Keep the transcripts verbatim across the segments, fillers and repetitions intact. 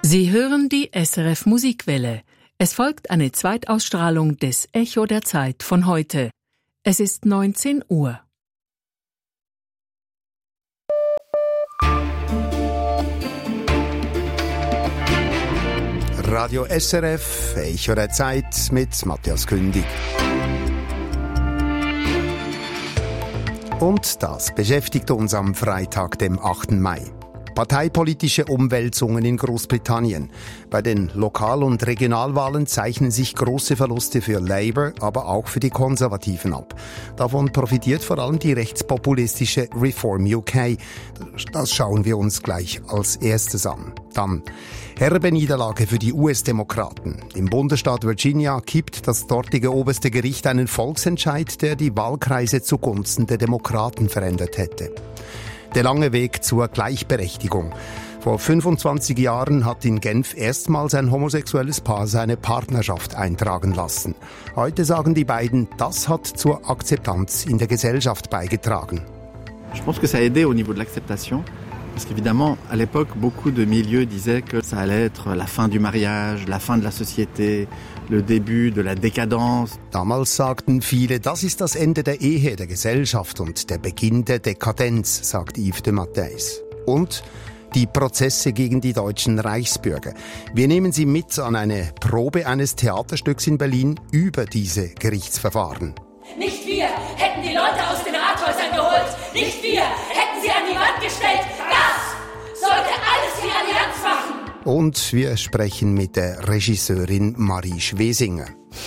Sie hören die S R F Musikwelle. Es folgt eine Zweitausstrahlung des Echo der Zeit von heute. Es ist neunzehn Uhr. Radio S R F, Echo der Zeit mit Matthias Kündig. Und das beschäftigt uns am Freitag, dem achten Mai. Parteipolitische Umwälzungen in Großbritannien. Bei den Lokal- und Regionalwahlen zeichnen sich große Verluste für Labour, aber auch für die Konservativen ab. Davon profitiert vor allem die rechtspopulistische Reform U K. Das schauen wir uns gleich als erstes an. Dann herbe Niederlage für die U S-Demokraten. Im Bundesstaat Virginia kippt das dortige oberste Gericht einen Volksentscheid, der die Wahlkreise zugunsten der Demokraten verändert hätte. Der lange Weg zur Gleichberechtigung. Vor fünfundzwanzig Jahren hat in Genf erstmals ein homosexuelles Paar seine Partnerschaft eintragen lassen. Heute sagen die beiden, das hat zur Akzeptanz in der Gesellschaft beigetragen. Je pense que ça a aidé au niveau de l'acceptation. Parce qu'évidemment, à l'époque, beaucoup de milieux disaient que ça allait être la fin du mariage, la fin de la société, le début de la décadence. Damals sagten viele, das ist das Ende der Ehe, der Gesellschaft und der Beginn der Dekadenz, sagt Yves de Matthijs. Und die Prozesse gegen die deutschen Reichsbürger. Wir nehmen Sie mit an eine Probe eines Theaterstücks in Berlin über diese Gerichtsverfahren. Nicht wir hätten die Leute aus den Rathäusern geholt. Nicht wir hätten sie an die Wand gestellt. Das sollte alles die Allianz machen. Und wir sprechen mit der Regisseurin Marie Schwesinger.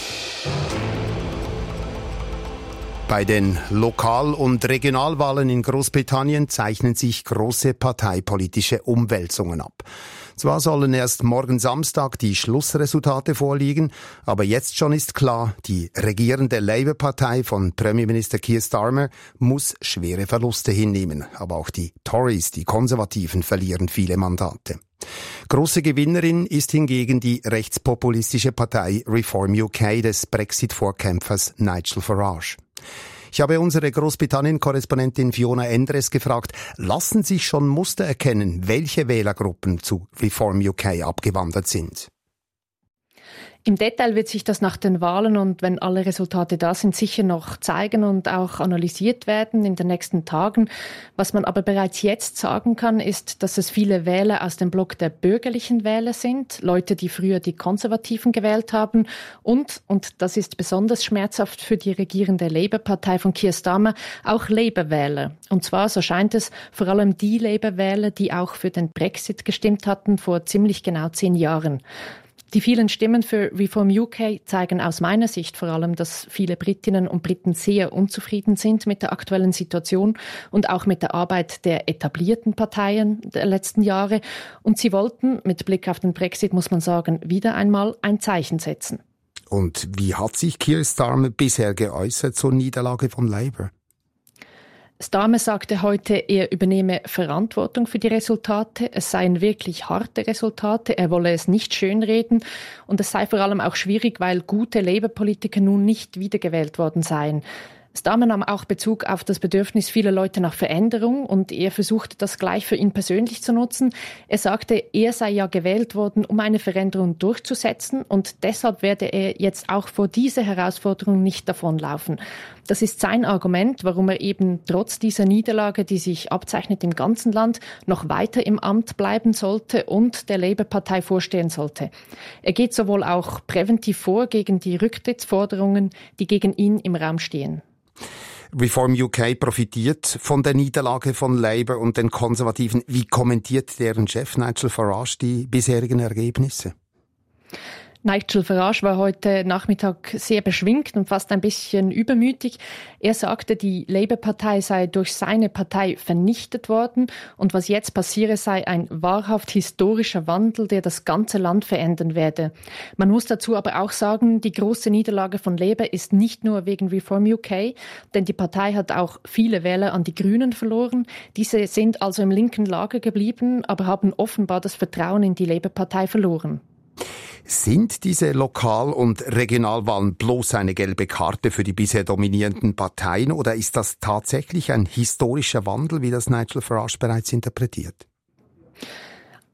Bei den Lokal- und Regionalwahlen in Großbritannien zeichnen sich große parteipolitische Umwälzungen ab. Zwar sollen erst morgen Samstag die Schlussresultate vorliegen, aber jetzt schon ist klar, die regierende Labour-Partei von Premierminister Keir Starmer muss schwere Verluste hinnehmen. Aber auch die Tories, die Konservativen, verlieren viele Mandate. Große Gewinnerin ist hingegen die rechtspopulistische Partei Reform U K des Brexit-Vorkämpfers Nigel Farage. Ich habe unsere Großbritannien-Korrespondentin Fiona Endres gefragt, lassen sich schon Muster erkennen, welche Wählergruppen zu Reform U K abgewandert sind? Im Detail wird sich das nach den Wahlen und wenn alle Resultate da sind, sicher noch zeigen und auch analysiert werden in den nächsten Tagen. Was man aber bereits jetzt sagen kann, ist, dass es viele Wähler aus dem Block der bürgerlichen Wähler sind, Leute, die früher die Konservativen gewählt haben und, und das ist besonders schmerzhaft für die regierende Labour-Partei von Keir Starmer, auch Labour-Wähler. Und zwar, so scheint es, vor allem die Labour-Wähler, die auch für den Brexit gestimmt hatten vor ziemlich genau zehn Jahren. Die vielen Stimmen für Reform U K zeigen aus meiner Sicht vor allem, dass viele Britinnen und Briten sehr unzufrieden sind mit der aktuellen Situation und auch mit der Arbeit der etablierten Parteien der letzten Jahre. Und sie wollten, mit Blick auf den Brexit, muss man sagen, wieder einmal ein Zeichen setzen. Und wie hat sich Keir Starmer bisher geäußert zur Niederlage von Labour? Starmer sagte heute, er übernehme Verantwortung für die Resultate. Es seien wirklich harte Resultate. Er wolle es nicht schönreden. Und es sei vor allem auch schwierig, weil gute Labour-Politiker nun nicht wiedergewählt worden seien. Starmer nahm auch Bezug auf das Bedürfnis vieler Leute nach Veränderung und er versuchte das gleich für ihn persönlich zu nutzen. Er sagte, er sei ja gewählt worden, um eine Veränderung durchzusetzen und deshalb werde er jetzt auch vor dieser Herausforderung nicht davonlaufen. Das ist sein Argument, warum er eben trotz dieser Niederlage, die sich abzeichnet im ganzen Land, noch weiter im Amt bleiben sollte und der Labour-Partei vorstehen sollte. Er geht sowohl auch präventiv vor gegen die Rücktrittsforderungen, die gegen ihn im Raum stehen. Reform U K profitiert von der Niederlage von Labour und den Konservativen. Wie kommentiert deren Chef Nigel Farage die bisherigen Ergebnisse? Nigel Farage war heute Nachmittag sehr beschwingt und fast ein bisschen übermütig. Er sagte, die Labour-Partei sei durch seine Partei vernichtet worden und was jetzt passiere, sei ein wahrhaft historischer Wandel, der das ganze Land verändern werde. Man muss dazu aber auch sagen, die große Niederlage von Labour ist nicht nur wegen Reform U K, denn die Partei hat auch viele Wähler an die Grünen verloren. Diese sind also im linken Lager geblieben, aber haben offenbar das Vertrauen in die Labour-Partei verloren. Sind diese Lokal- und Regionalwahlen bloß eine gelbe Karte für die bisher dominierenden Parteien oder ist das tatsächlich ein historischer Wandel, wie das Nigel Farage bereits interpretiert?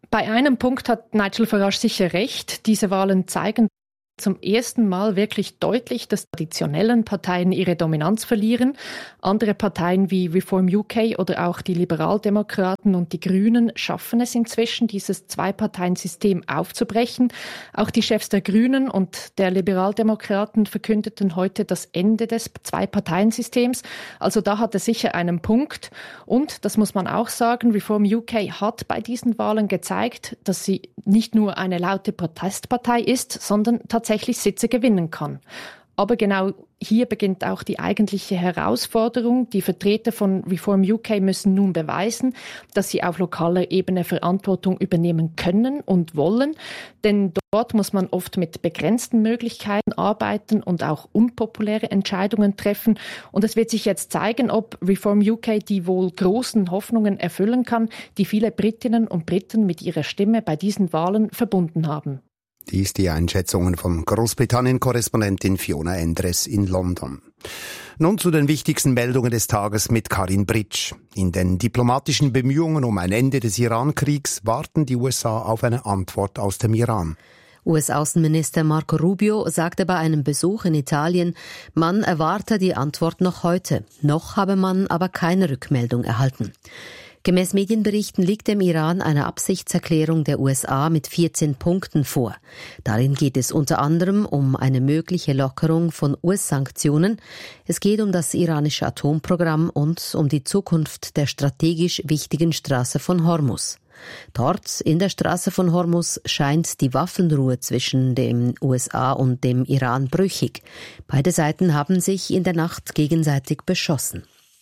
Bei einem Punkt hat Nigel Farage sicher recht. Diese Wahlen zeigen zum ersten Mal wirklich deutlich, dass traditionellen Parteien ihre Dominanz verlieren. Andere Parteien wie Reform U K oder auch die Liberaldemokraten und die Grünen schaffen es inzwischen, dieses Zwei-Parteien-System aufzubrechen. Auch die Chefs der Grünen und der Liberaldemokraten verkündeten heute das Ende des Zwei-Parteien-Systems. Also da hat er sicher einen Punkt. Und, das muss man auch sagen, Reform U K hat bei diesen Wahlen gezeigt, dass sie nicht nur eine laute Protestpartei ist, sondern tatsächlich tatsächlich Sitze gewinnen kann. Aber genau hier beginnt auch die eigentliche Herausforderung. Die Vertreter von Reform U K müssen nun beweisen, dass sie auf lokaler Ebene Verantwortung übernehmen können und wollen. Denn dort muss man oft mit begrenzten Möglichkeiten arbeiten und auch unpopuläre Entscheidungen treffen. Und es wird sich jetzt zeigen, ob Reform U K die wohl großen Hoffnungen erfüllen kann, die viele Britinnen und Briten mit ihrer Stimme bei diesen Wahlen verbunden haben. Dies die Einschätzungen von Großbritannien-Korrespondentin Fiona Endres in London. Nun zu den wichtigsten Meldungen des Tages mit Karin Britsch. In den diplomatischen Bemühungen um ein Ende des Iran-Kriegs warten die U S A auf eine Antwort aus dem Iran. U S-Außenminister Marco Rubio sagte bei einem Besuch in Italien, man erwarte die Antwort noch heute. Noch habe man aber keine Rückmeldung erhalten. Gemäß Medienberichten liegt dem Iran eine Absichtserklärung der U S A mit vierzehn Punkten vor. Darin geht es unter anderem um eine mögliche Lockerung von U S-Sanktionen. Es geht um das iranische Atomprogramm und um die Zukunft der strategisch wichtigen Straße von Hormuz. Dort, in der Straße von Hormuz, scheint die Waffenruhe zwischen den U S A und dem Iran brüchig. Beide Seiten haben sich in der Nacht gegenseitig beschossen.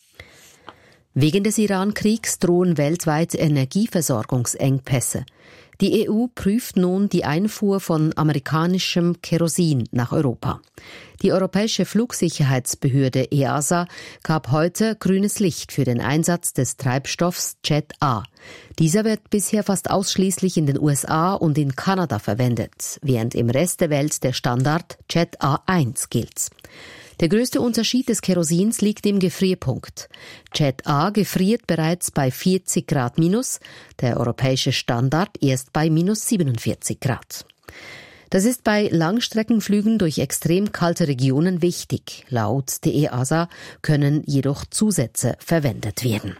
Wegen des Iran-Kriegs drohen weltweit Energieversorgungsengpässe. Die E U prüft nun die Einfuhr von amerikanischem Kerosin nach Europa. Die Europäische Flugsicherheitsbehörde E A S A gab heute grünes Licht für den Einsatz des Treibstoffs Jet A. Dieser wird bisher fast ausschließlich in den U S A und in Kanada verwendet, während im Rest der Welt der Standard Jet A eins gilt. Der größte Unterschied des Kerosins liegt im Gefrierpunkt. Jet A gefriert bereits bei vierzig Grad minus, der europäische Standard erst bei minus siebenundvierzig Grad. Das ist bei Langstreckenflügen durch extrem kalte Regionen wichtig. Laut der E A S A können jedoch Zusätze verwendet werden.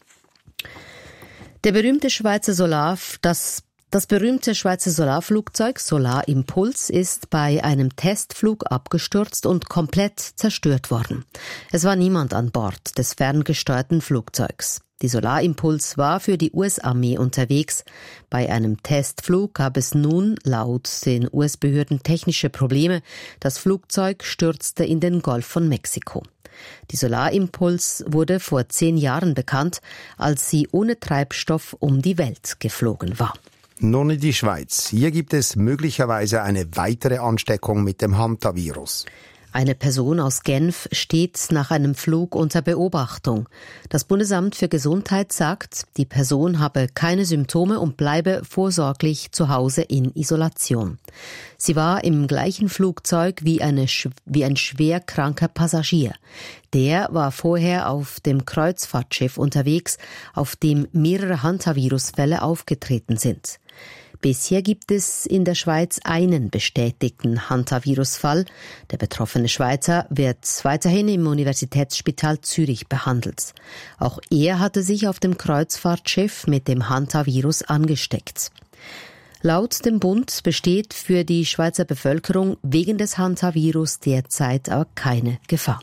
Der berühmte Schweizer Solar, das Das berühmte Schweizer Solarflugzeug Solar Impulse ist bei einem Testflug abgestürzt und komplett zerstört worden. Es war niemand an Bord des ferngesteuerten Flugzeugs. Die Solar Impulse war für die U S-Armee unterwegs. Bei einem Testflug gab es nun laut den U S-Behörden technische Probleme. Das Flugzeug stürzte in den Golf von Mexiko. Die Solar Impulse wurde vor zehn Jahren bekannt, als sie ohne Treibstoff um die Welt geflogen war. Nun in die Schweiz. Hier gibt es möglicherweise eine weitere Ansteckung mit dem Hantavirus. Eine Person aus Genf steht nach einem Flug unter Beobachtung. Das Bundesamt für Gesundheit sagt, die Person habe keine Symptome und bleibe vorsorglich zu Hause in Isolation. Sie war im gleichen Flugzeug wie, eine, wie ein schwer kranker Passagier. Der war vorher auf dem Kreuzfahrtschiff unterwegs, auf dem mehrere Hantavirusfälle aufgetreten sind. Bisher gibt es in der Schweiz einen bestätigten Hantavirusfall. Der betroffene Schweizer wird weiterhin im Universitätsspital Zürich behandelt. Auch er hatte sich auf dem Kreuzfahrtschiff mit dem Hantavirus angesteckt. Laut dem Bund besteht für die Schweizer Bevölkerung wegen des Hantavirus derzeit aber keine Gefahr.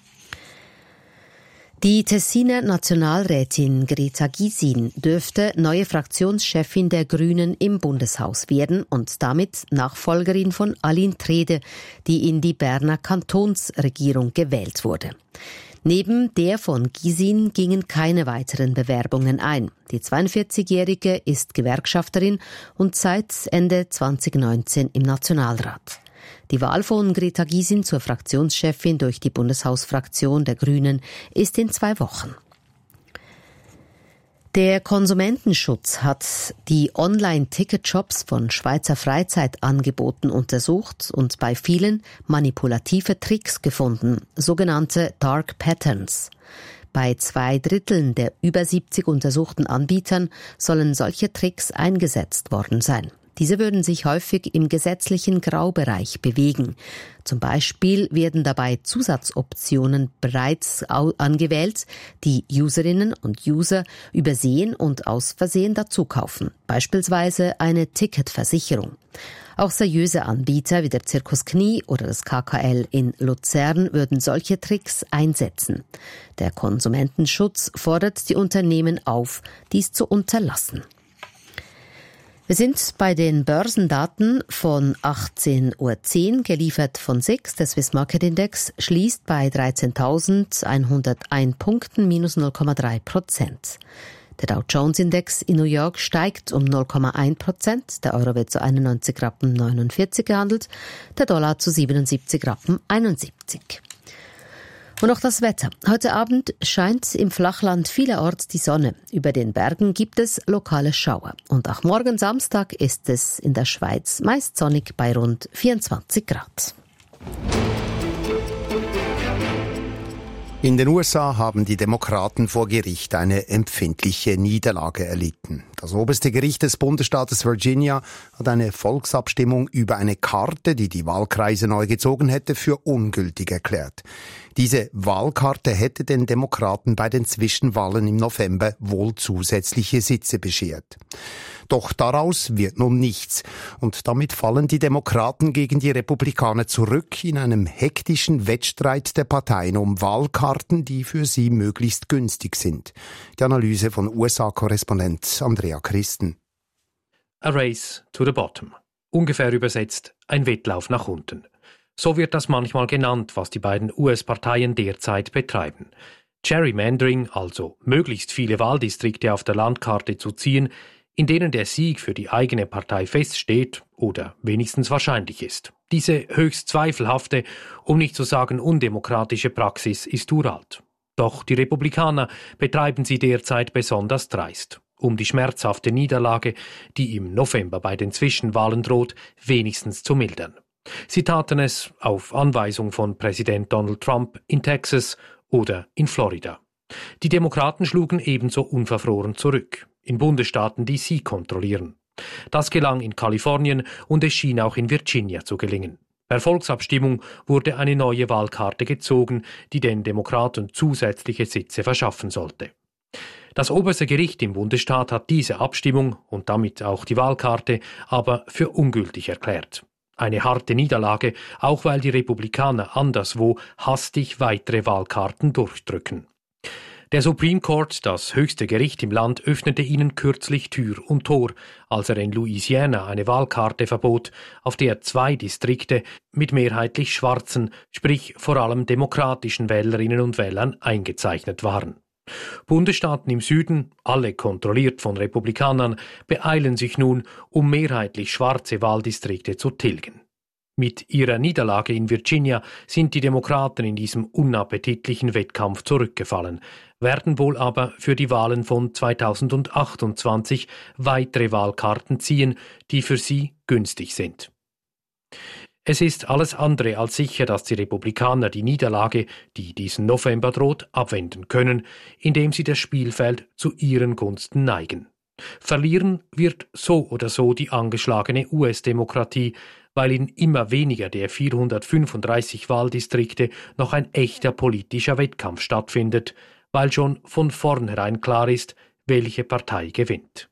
Die Tessiner Nationalrätin Greta Gysin dürfte neue Fraktionschefin der Grünen im Bundeshaus werden und damit Nachfolgerin von Aline Trede, die in die Berner Kantonsregierung gewählt wurde. Neben der von Gysin gingen keine weiteren Bewerbungen ein. Die zweiundvierzigjährige ist Gewerkschafterin und seit Ende zweitausendneunzehn im Nationalrat. Die Wahl von Greta Gysin zur Fraktionschefin durch die Bundeshausfraktion der Grünen ist in zwei Wochen. Der Konsumentenschutz hat die Online-Ticket-Shops von Schweizer Freizeitangeboten untersucht und bei vielen manipulative Tricks gefunden, sogenannte Dark Patterns. Bei zwei Dritteln der über siebzig untersuchten Anbietern sollen solche Tricks eingesetzt worden sein. Diese würden sich häufig im gesetzlichen Graubereich bewegen. Zum Beispiel werden dabei Zusatzoptionen bereits angewählt, die Userinnen und User übersehen und aus Versehen dazu kaufen. Beispielsweise eine Ticketversicherung. Auch seriöse Anbieter wie der Zirkus Knie oder das K K L in Luzern würden solche Tricks einsetzen. Der Konsumentenschutz fordert die Unternehmen auf, dies zu unterlassen. Wir sind bei den Börsendaten von achtzehn Uhr zehn, geliefert von S I X. Der Swiss Market Index schließt bei dreizehntausendeinhunderteins Punkten, minus null Komma drei Prozent. Der Dow Jones Index in New York steigt um null Komma eins Prozent. Der Euro wird zu einundneunzig Rappen neunundvierzig gehandelt, der Dollar zu siebenundsiebzig Rappen einundsiebzig. Und noch das Wetter. Heute Abend scheint im Flachland vielerorts die Sonne. Über den Bergen gibt es lokale Schauer. Und auch morgen Samstag ist es in der Schweiz meist sonnig bei rund vierundzwanzig Grad. In den U S A haben die Demokraten vor Gericht eine empfindliche Niederlage erlitten. Das oberste Gericht des Bundesstaates Virginia hat eine Volksabstimmung über eine Karte, die die Wahlkreise neu gezogen hätte, für ungültig erklärt. Diese Wahlkarte hätte den Demokraten bei den Zwischenwahlen im November wohl zusätzliche Sitze beschert. Doch daraus wird nun nichts. Und damit fallen die Demokraten gegen die Republikaner zurück in einem hektischen Wettstreit der Parteien um Wahlkarten, die für sie möglichst günstig sind. Die Analyse von U S A-Korrespondent Andrea Christen. A race to the bottom. Ungefähr übersetzt ein Wettlauf nach unten. So wird das manchmal genannt, was die beiden U S-Parteien derzeit betreiben. Gerrymandering, also möglichst viele Wahldistrikte auf der Landkarte zu ziehen, in denen der Sieg für die eigene Partei feststeht oder wenigstens wahrscheinlich ist. Diese höchst zweifelhafte, um nicht zu sagen undemokratische Praxis ist uralt. Doch die Republikaner betreiben sie derzeit besonders dreist, um die schmerzhafte Niederlage, die im November bei den Zwischenwahlen droht, wenigstens zu mildern. Sie taten es auf Anweisung von Präsident Donald Trump in Texas oder in Florida. Die Demokraten schlugen ebenso unverfroren zurück, in Bundesstaaten, die sie kontrollieren. Das gelang in Kalifornien und es schien auch in Virginia zu gelingen. Per Volksabstimmung wurde eine neue Wahlkarte gezogen, die den Demokraten zusätzliche Sitze verschaffen sollte. Das oberste Gericht im Bundesstaat hat diese Abstimmung und damit auch die Wahlkarte aber für ungültig erklärt. Eine harte Niederlage, auch weil die Republikaner anderswo hastig weitere Wahlkarten durchdrücken. Der Supreme Court, das höchste Gericht im Land, öffnete ihnen kürzlich Tür und Tor, als er in Louisiana eine Wahlkarte verbot, auf der zwei Distrikte mit mehrheitlich schwarzen, sprich vor allem demokratischen Wählerinnen und Wählern eingezeichnet waren. Bundesstaaten im Süden, alle kontrolliert von Republikanern, beeilen sich nun, um mehrheitlich schwarze Wahldistrikte zu tilgen. Mit ihrer Niederlage in Virginia sind die Demokraten in diesem unappetitlichen Wettkampf zurückgefallen, werden wohl aber für die Wahlen von zweitausendachtundzwanzig weitere Wahlkarten ziehen, die für sie günstig sind. Es ist alles andere als sicher, dass die Republikaner die Niederlage, die diesen November droht, abwenden können, indem sie das Spielfeld zu ihren Gunsten neigen. Verlieren wird so oder so die angeschlagene U S-Demokratie, weil in immer weniger der vierhundertfünfunddreißig Wahldistrikte noch ein echter politischer Wettkampf stattfindet, weil schon von vornherein klar ist, welche Partei gewinnt.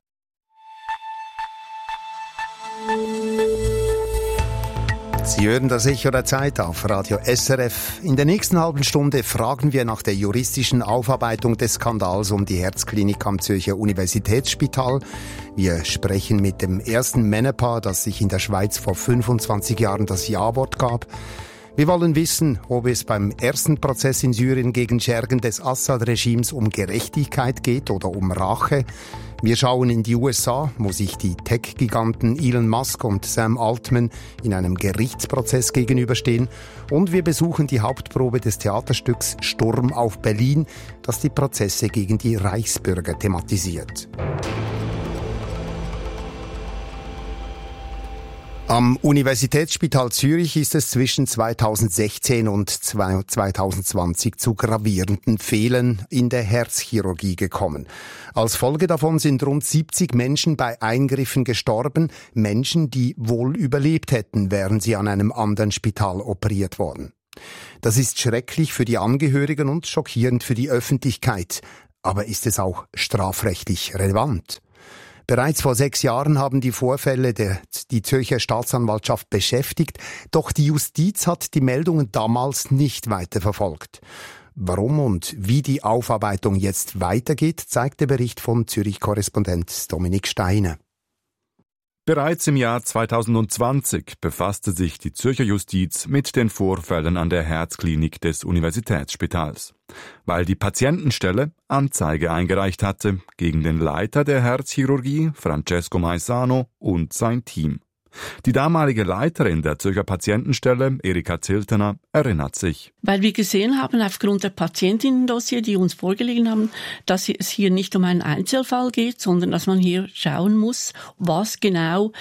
Sie hören das Echo der Zeit auf Radio S R F. In der nächsten halben Stunde fragen wir nach der juristischen Aufarbeitung des Skandals um die Herzklinik am Zürcher Universitätsspital. Wir sprechen mit dem ersten Männerpaar, das sich in der Schweiz vor fünfundzwanzig Jahren das Ja-Wort gab. Wir wollen wissen, ob es beim ersten Prozess in Syrien gegen Schergen des Assad-Regimes um Gerechtigkeit geht oder um Rache. Wir schauen in die U S A, wo sich die Tech-Giganten Elon Musk und Sam Altman in einem Gerichtsprozess gegenüberstehen. Und wir besuchen die Hauptprobe des Theaterstücks Sturm auf Berlin, das die Prozesse gegen die Reichsbürger thematisiert. Am Universitätsspital Zürich ist es zwischen zweitausendsechzehn und zweitausendzwanzig zu gravierenden Fehlern in der Herzchirurgie gekommen. Als Folge davon sind rund siebzig Menschen bei Eingriffen gestorben, Menschen, die wohl überlebt hätten, wären sie an einem anderen Spital operiert worden. Das ist schrecklich für die Angehörigen und schockierend für die Öffentlichkeit. Aber ist es auch strafrechtlich relevant? Bereits vor sechs Jahren haben die Vorfälle der, die Zürcher Staatsanwaltschaft beschäftigt, doch die Justiz hat die Meldungen damals nicht weiter verfolgt. Warum und wie die Aufarbeitung jetzt weitergeht, zeigt der Bericht von Zürich-Korrespondent Dominik Steiner. Bereits im Jahr zweitausendzwanzig befasste sich die Zürcher Justiz mit den Vorfällen an der Herzklinik des Universitätsspitals, weil die Patientenstelle Anzeige eingereicht hatte gegen den Leiter der Herzchirurgie, Francesco Maisano, und sein Team. Die damalige Leiterin der Zürcher Patientenstelle, Erika Ziltener, erinnert sich. Weil wir gesehen haben, aufgrund der Patientinnendossier, die uns vorgelegen haben, dass es hier nicht um einen Einzelfall geht, sondern dass man hier schauen muss, was genau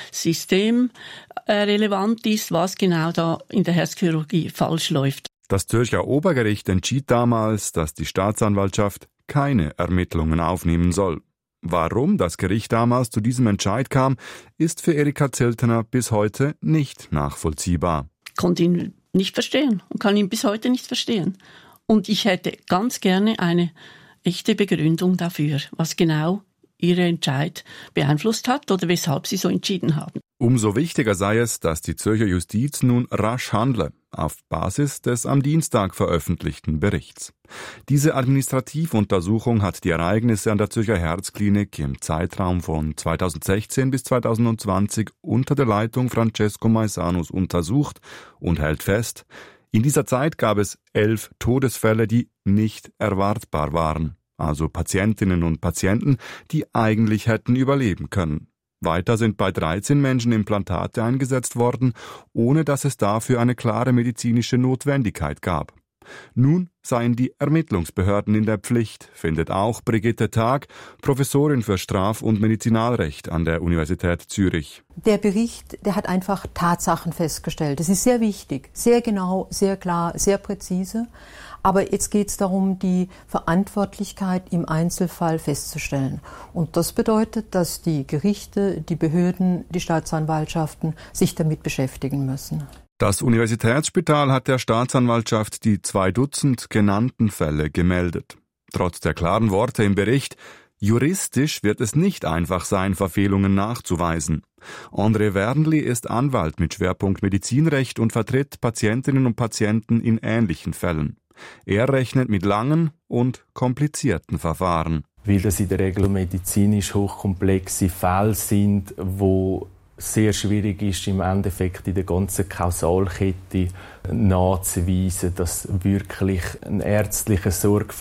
systemrelevant ist, was genau da in der Herzchirurgie falsch läuft. Das Zürcher Obergericht entschied damals, dass die Staatsanwaltschaft keine Ermittlungen aufnehmen soll. Warum das Gericht damals zu diesem Entscheid kam, ist für Erika Ziltener bis heute nicht nachvollziehbar. Ich konnte ihn nicht verstehen und kann ihn bis heute nicht verstehen. Und ich hätte ganz gerne eine echte Begründung dafür, was genau Ihr Entscheid beeinflusst hat oder weshalb Sie so entschieden haben. Umso wichtiger sei es, dass die Zürcher Justiz nun rasch handle, auf Basis des am Dienstag veröffentlichten Berichts. Diese Administrativuntersuchung hat die Ereignisse an der Zürcher Herzklinik im Zeitraum von zweitausendsechzehn bis zweitausendzwanzig unter der Leitung Francesco Maisanos untersucht und hält fest, in dieser Zeit gab es elf Todesfälle, die nicht erwartbar waren, also Patientinnen und Patienten, die eigentlich hätten überleben können. Weiter sind bei dreizehn Menschen Implantate eingesetzt worden, ohne dass es dafür eine klare medizinische Notwendigkeit gab. Nun seien die Ermittlungsbehörden in der Pflicht, findet auch Brigitte Tag, Professorin für Straf- und Medizinalrecht an der Universität Zürich. Der Bericht, der hat einfach Tatsachen festgestellt. Das ist sehr wichtig, sehr genau, sehr klar, sehr präzise. Aber jetzt geht es darum, die Verantwortlichkeit im Einzelfall festzustellen. Und das bedeutet, dass die Gerichte, die Behörden, die Staatsanwaltschaften sich damit beschäftigen müssen. Das Universitätsspital hat der Staatsanwaltschaft die zwei Dutzend genannten Fälle gemeldet. Trotz der klaren Worte im Bericht, juristisch wird es nicht einfach sein, Verfehlungen nachzuweisen. André Wernli ist Anwalt mit Schwerpunkt Medizinrecht und vertritt Patientinnen und Patienten in ähnlichen Fällen. Er rechnet mit langen und komplizierten Verfahren. Weil das in der Regel medizinisch hochkomplexe Fälle sind, wo sehr schwierig ist, im Endeffekt in der ganzen Kausalkette nachzuweisen, dass wirklich ein ärztlicher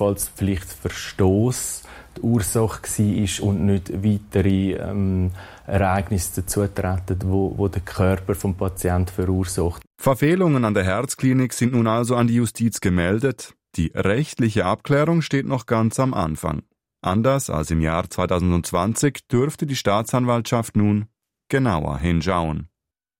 Sorgfaltspflichtverstoß die Ursache war und nicht weitere ähm, Ereignisse dazutreten, wo, wo der Körper vom Patienten verursacht. Verfehlungen an der Herzklinik sind nun also an die Justiz gemeldet. Die rechtliche Abklärung steht noch ganz am Anfang. Anders als im Jahr zweitausendzwanzig dürfte die Staatsanwaltschaft nun genauer hinschauen.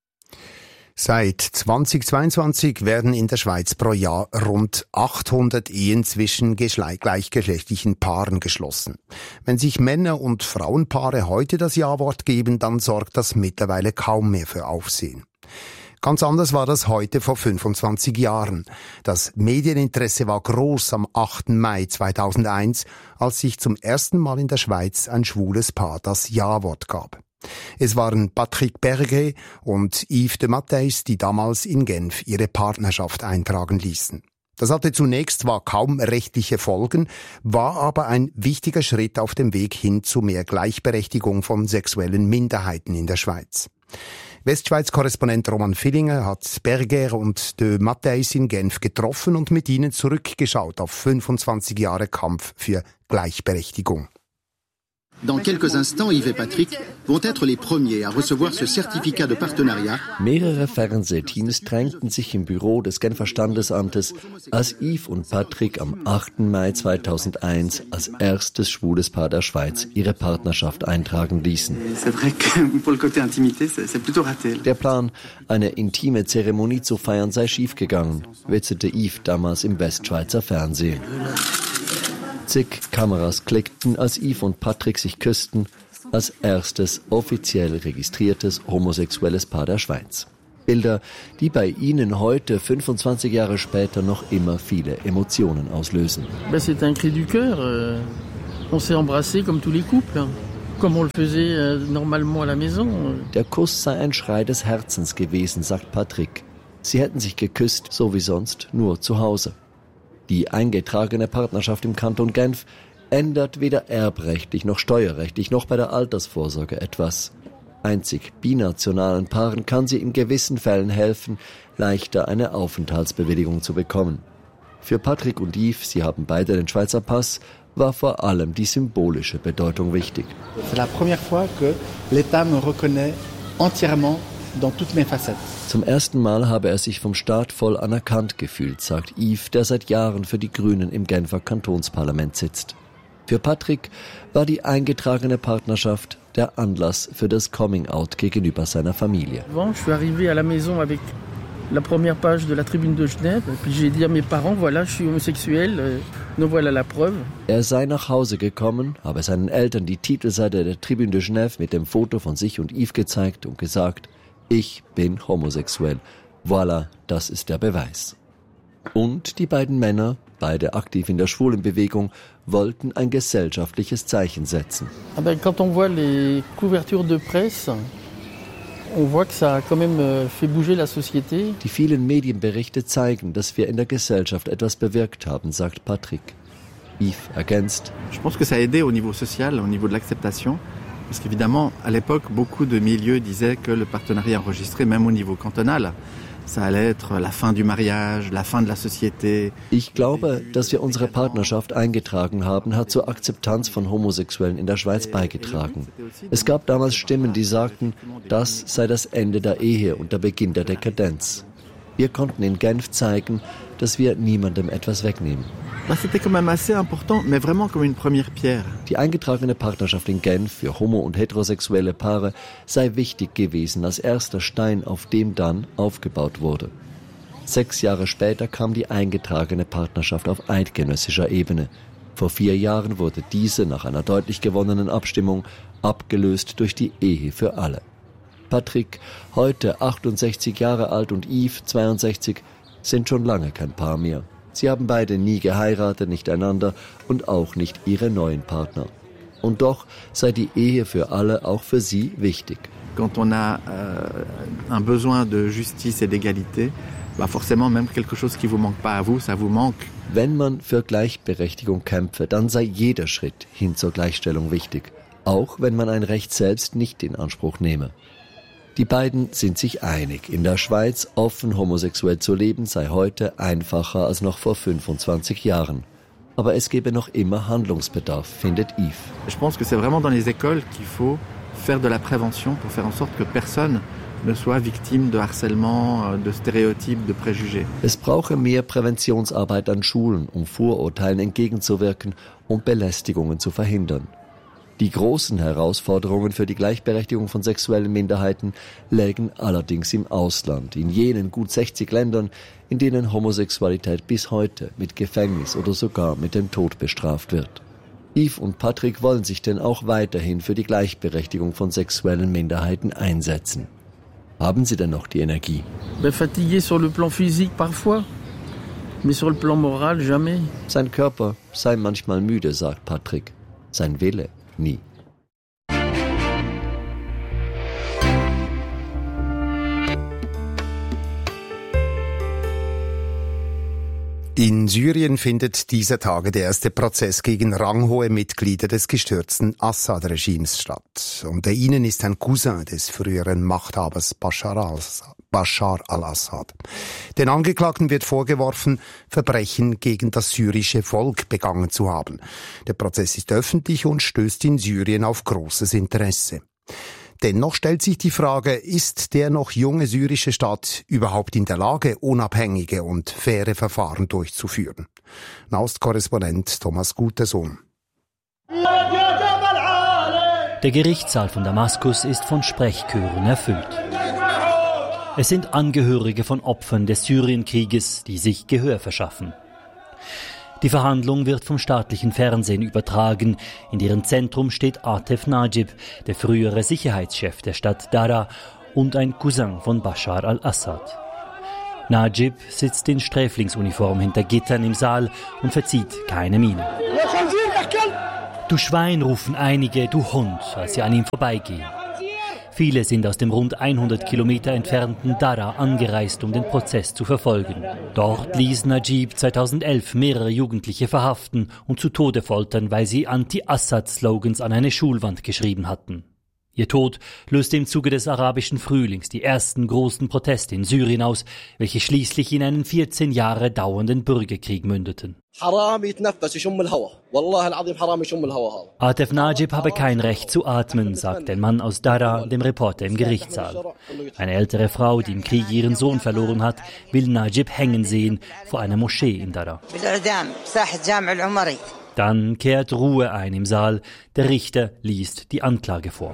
Seit zweitausendzweiundzwanzig werden in der Schweiz pro Jahr rund achthundert Ehen zwischen gleichgeschlechtlichen Paaren geschlossen. Wenn sich Männer- und Frauenpaare heute das Ja-Wort geben, dann sorgt das mittlerweile kaum mehr für Aufsehen. Ganz anders war das heute vor fünfundzwanzig Jahren. Das Medieninteresse war groß am achten Mai zweitausendeins, als sich zum ersten Mal in der Schweiz ein schwules Paar das Ja-Wort gab. Es waren Patrick Berger und Yves de Matthijs, die damals in Genf ihre Partnerschaft eintragen ließen. Das hatte zunächst zwar kaum rechtliche Folgen, war aber ein wichtiger Schritt auf dem Weg hin zu mehr Gleichberechtigung von sexuellen Minderheiten in der Schweiz. Westschweiz-Korrespondent Roman Villinger hat Berger und de Matthijs in Genf getroffen und mit ihnen zurückgeschaut auf fünfundzwanzig Jahre Kampf für Gleichberechtigung. Dans quelques instants, Yves et Patrick vont être les premiers à recevoir ce certificat de partenariat. Mehrere Fernsehteams drängten sich im Büro des Genfer Standesamtes, als Yves und Patrick am achten Mai zweitausendeins als erstes schwules Paar der Schweiz ihre Partnerschaft eintragen ließen. Der Plan, eine intime Zeremonie zu feiern, sei schiefgegangen, witzete Yves damals im Westschweizer Fernsehen. Zig Kameras klickten, als Yves und Patrick sich küssten, als erstes offiziell registriertes homosexuelles Paar der Schweiz. Bilder, die bei ihnen heute, fünfundzwanzig Jahre später, noch immer viele Emotionen auslösen. C'est un cri du cœur. On s'est embrassés comme tous les couples, comme on le faisait normalement à la maison. Der Kuss sei ein Schrei des Herzens gewesen, sagt Patrick. Sie hätten sich geküsst, so wie sonst, nur zu Hause. Die eingetragene Partnerschaft im Kanton Genf ändert weder erbrechtlich noch steuerrechtlich noch bei der Altersvorsorge etwas. Einzig binationalen Paaren kann sie in gewissen Fällen helfen, leichter eine Aufenthaltsbewilligung zu bekommen. Für Patrick und Yves, sie haben beide den Schweizer Pass, war vor allem die symbolische Bedeutung wichtig. C'est la première fois que l'État me reconnaît entièrement dans toutes mes facettes. Zum ersten Mal habe er sich vom Staat voll anerkannt gefühlt, sagt Yves, der seit Jahren für die Grünen im Genfer Kantonsparlament sitzt. Für Patrick war die eingetragene Partnerschaft der Anlass für das Coming-out gegenüber seiner Familie. Je suis arrivé à la maison avec la première page de la Tribune de Genève, puis j'ai dit à mes parents, voilà, je suis homosexuel, nous voilà la preuve. Er sei nach Hause gekommen, habe seinen Eltern die Titelseite der Tribune de Genève mit dem Foto von sich und Yves gezeigt und gesagt: Ich bin homosexuell. Voilà, das ist der Beweis. Und die beiden Männer, beide aktiv in der Schwulenbewegung, wollten ein gesellschaftliches Zeichen setzen. Quand on voit les couvertures de presse, on voit que ça a quand même fait bouger la société. Die vielen Medienberichte zeigen, dass wir in der Gesellschaft etwas bewirkt haben, sagt Patrick. Yves ergänzt: Je pense que ça a aidé au niveau social, au niveau de l'acceptation. Parce qu'évidemment, à l'époque, beaucoup de milieux disaient que le partenariat enregistré, même au niveau cantonal, ça allait être la fin du mariage, la fin de la société. Ich glaube, dass wir unsere Partnerschaft eingetragen haben, hat zur Akzeptanz von Homosexuellen in der Schweiz beigetragen. Es gab damals Stimmen, die sagten, das sei das Ende der Ehe und der Beginn der Dekadenz. Wir konnten in Genf zeigen, dass wir niemandem etwas wegnehmen. C'était quand même assez important, mais vraiment comme une première pierre. Die eingetragene Partnerschaft in Genf für homo- und heterosexuelle Paare sei wichtig gewesen als erster Stein, auf dem dann aufgebaut wurde. Sechs Jahre später kam die eingetragene Partnerschaft auf eidgenössischer Ebene. Vor vier Jahren wurde diese nach einer deutlich gewonnenen Abstimmung abgelöst durch die Ehe für alle. Patrick, heute achtundsechzig Jahre alt, und Yves, zweiundsechzig, sind schon lange kein Paar mehr. Sie haben beide nie geheiratet, nicht einander und auch nicht ihre neuen Partner. Und doch sei die Ehe für alle auch für sie wichtig. Quand on a euh, un besoin de justice et d'égalité, bah forcément même quelque chose qui vous manque pas à vous, ça vous manque. Wenn man für Gleichberechtigung kämpfe, dann sei jeder Schritt hin zur Gleichstellung wichtig, auch wenn man ein Recht selbst nicht in Anspruch nehme. Die beiden sind sich einig. In der Schweiz offen homosexuell zu leben sei heute einfacher als noch vor fünfundzwanzig Jahren. Aber es gebe noch immer Handlungsbedarf, findet Yves. Je pense que c'est vraiment dans les écoles qu'il faut faire de la prévention pour faire en sorte que personne ne soit victime de harcèlement, de stéréotypes, de préjugés. Es brauche mehr Präventionsarbeit an Schulen, um Vorurteilen entgegenzuwirken und Belästigungen zu verhindern. Die großen Herausforderungen für die Gleichberechtigung von sexuellen Minderheiten lägen allerdings im Ausland, in jenen gut sechzig Ländern, in denen Homosexualität bis heute mit Gefängnis oder sogar mit dem Tod bestraft wird. Yves und Patrick wollen sich denn auch weiterhin für die Gleichberechtigung von sexuellen Minderheiten einsetzen. Haben sie denn noch die Energie? Fatigué sur le plan physique parfois, mais sur le plan moral jamais. Sein Körper sei manchmal müde, sagt Patrick. Sein Wille nie. In Syrien findet dieser Tage der erste Prozess gegen ranghohe Mitglieder des gestürzten Assad-Regimes statt. Unter ihnen ist ein Cousin des früheren Machthabers Bashar Bashar al-Assad. Den Angeklagten wird vorgeworfen, Verbrechen gegen das syrische Volk begangen zu haben. Der Prozess ist öffentlich und stößt in Syrien auf großes Interesse. Dennoch stellt sich die Frage, ist der noch junge syrische Staat überhaupt in der Lage, unabhängige und faire Verfahren durchzuführen? Nahostkorrespondent Thomas Gutersohn. Der Gerichtssaal von Damaskus ist von Sprechchören erfüllt. Es sind Angehörige von Opfern des Syrienkrieges, die sich Gehör verschaffen. Die Verhandlung wird vom staatlichen Fernsehen übertragen. In deren Zentrum steht Atef Najib, der frühere Sicherheitschef der Stadt Dara und ein Cousin von Bashar al-Assad. Najib sitzt in Sträflingsuniform hinter Gittern im Saal und verzieht keine Miene. Du Schwein, rufen einige, du Hund, als sie an ihm vorbeigehen. Viele sind aus dem rund hundert Kilometer entfernten Dara angereist, um den Prozess zu verfolgen. Dort ließ Najib zweitausendelf mehrere Jugendliche verhaften und zu Tode foltern, weil sie Anti-Assad-Slogans an eine Schulwand geschrieben hatten. Ihr Tod löste im Zuge des arabischen Frühlings die ersten großen Proteste in Syrien aus, welche schließlich in einen vierzehn Jahre dauernden Bürgerkrieg mündeten. Atef Najib habe kein Recht zu atmen, sagt ein Mann aus Dara dem Reporter im Gerichtssaal. Eine ältere Frau, die im Krieg ihren Sohn verloren hat, will Najib hängen sehen vor einer Moschee in Dara. Dann kehrt Ruhe ein im Saal. Der Richter liest die Anklage vor.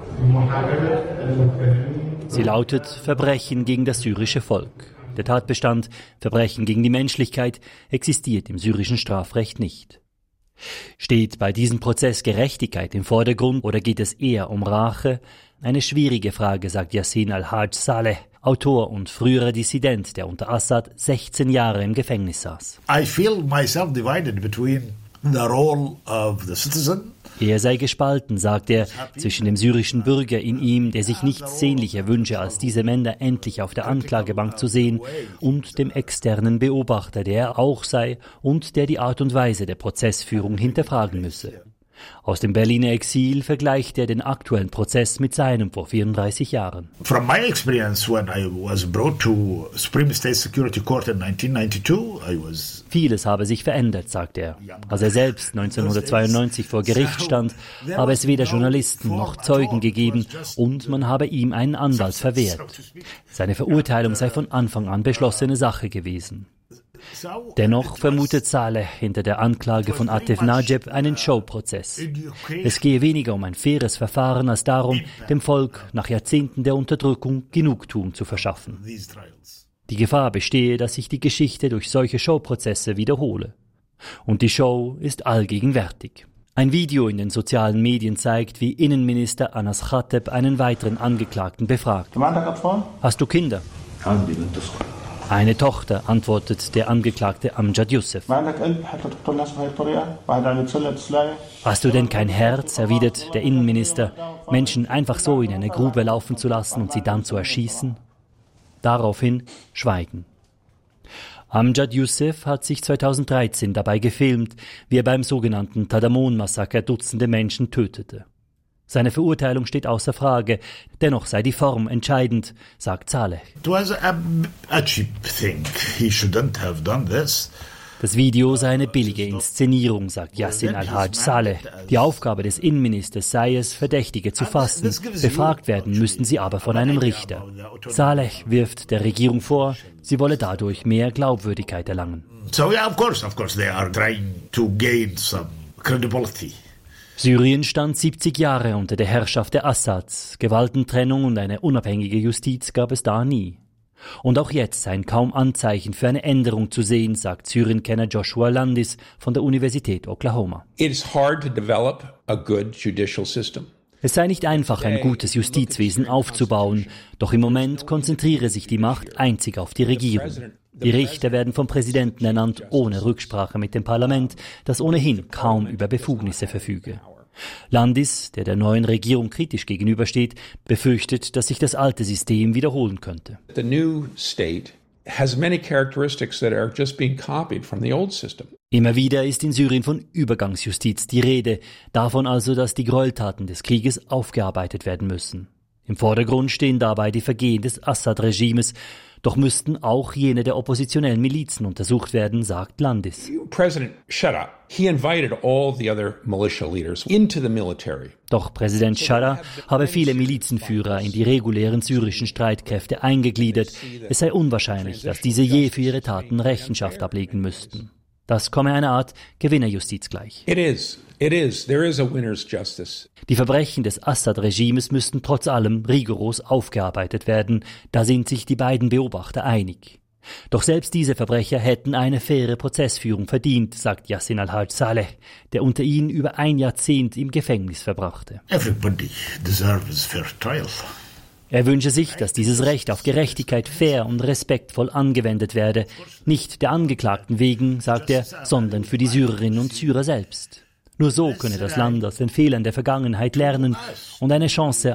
Sie lautet Verbrechen gegen das syrische Volk. Der Tatbestand Verbrechen gegen die Menschlichkeit existiert im syrischen Strafrecht nicht. Steht bei diesem Prozess Gerechtigkeit im Vordergrund oder geht es eher um Rache? Eine schwierige Frage, sagt Yassin al-Haj Saleh, Autor und früherer Dissident, der unter Assad sechzehn Jahre im Gefängnis saß. I feel myself divided between the role of the citizen. Er sei gespalten, sagt er, zwischen dem syrischen Bürger in ihm, der sich nichts sehnlicher wünsche, als diese Männer endlich auf der Anklagebank zu sehen, und dem externen Beobachter, der er auch sei und der die Art und Weise der Prozessführung hinterfragen müsse. Aus dem Berliner Exil vergleicht er den aktuellen Prozess mit seinem vor vierunddreißig Jahren. From my experience when I was brought to Supreme State Security Court in nineteen ninety-two, I was Vieles habe sich verändert, sagt er. Als er selbst neunzehnhundertzweiundneunzig vor Gericht stand, habe es weder Journalisten noch Zeugen gegeben und man habe ihm einen Anwalt verwehrt. Seine Verurteilung sei von Anfang an beschlossene Sache gewesen. Dennoch vermutet Saleh hinter der Anklage von Atef Najib einen Showprozess. Es gehe weniger um ein faires Verfahren als darum, dem Volk nach Jahrzehnten der Unterdrückung Genugtuung zu verschaffen. Die Gefahr bestehe, dass sich die Geschichte durch solche Showprozesse wiederhole. Und die Show ist allgegenwärtig. Ein Video in den sozialen Medien zeigt, wie Innenminister Anas Khateb einen weiteren Angeklagten befragt. Hast du Kinder? Eine Tochter, antwortet der Angeklagte Amjad Youssef. Hast du denn kein Herz, erwidert der Innenminister, Menschen einfach so in eine Grube laufen zu lassen und sie dann zu erschießen? Daraufhin Schweigen. Amjad Youssef hat sich zweitausenddreizehn dabei gefilmt, wie er beim sogenannten Tadamon-Massaker Dutzende Menschen tötete. Seine Verurteilung steht außer Frage, dennoch sei die Form entscheidend, sagt Saleh. It was a, a cheap thing. He shouldn't have done this. Das Video sei eine billige Inszenierung, sagt Yassin al-Haj Saleh. Die Aufgabe des Innenministers sei es, Verdächtige zu fassen. Befragt werden müssten sie aber von einem Richter. Saleh wirft der Regierung vor, sie wolle dadurch mehr Glaubwürdigkeit erlangen. So yeah, of course, of course, they are trying to gain some credibility. Syrien stand siebzig Jahre unter der Herrschaft der Assads. Gewaltentrennung und eine unabhängige Justiz gab es da nie. Und auch jetzt seien kaum Anzeichen für eine Änderung zu sehen, sagt Syrien-Kenner Joshua Landis von der Universität Oklahoma. It is hard to develop a good judicial system. Es sei nicht einfach, ein gutes Justizwesen aufzubauen, doch im Moment konzentriere sich die Macht einzig auf die Regierung. Die Richter werden vom Präsidenten ernannt, ohne Rücksprache mit dem Parlament, das ohnehin kaum über Befugnisse verfüge. Landis, der der neuen Regierung kritisch gegenübersteht, befürchtet, dass sich das alte System wiederholen könnte. The new state has many characteristics that are just being copied from the old system. Immer wieder ist in Syrien von Übergangsjustiz die Rede, davon also, dass die Gräueltaten des Krieges aufgearbeitet werden müssen. Im Vordergrund stehen dabei die Vergehen des Assad-Regimes. Doch müssten auch jene der oppositionellen Milizen untersucht werden, sagt Landis. President Shara, he invited all the other militia leaders into the military. Doch Präsident Shara habe viele Milizenführer in die regulären syrischen Streitkräfte eingegliedert. Es sei unwahrscheinlich, dass diese je für ihre Taten Rechenschaft ablegen müssten. Das komme einer Art Gewinnerjustiz gleich. It is. It is. There is a winner's justice. Die Verbrechen des Assad-Regimes müssten trotz allem rigoros aufgearbeitet werden. Da sind sich die beiden Beobachter einig. Doch selbst diese Verbrecher hätten eine faire Prozessführung verdient, sagt Yassin al-Haj Saleh, der unter ihnen über ein Jahrzehnt im Gefängnis verbrachte. Everybody deserves fair trial. Er wünsche sich, dass dieses Recht auf Gerechtigkeit fair und respektvoll angewendet werde, nicht der Angeklagten wegen, sagt er, sondern für die Syrerinnen und Syrer selbst. Nur so könne das Land aus den Fehlern der Vergangenheit lernen und eine Chance